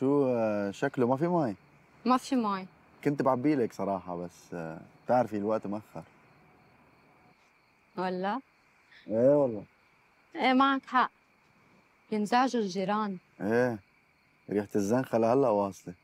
شو شكله ما في مي؟ ما في مي. كنت بعبي لك صراحة بس بتعرفي الوقت مأخر. ولا؟ ايه والله. ايه معك حق، ينزعجوا الجيران. ايه، ريحة الزنخة لهلا واصلة.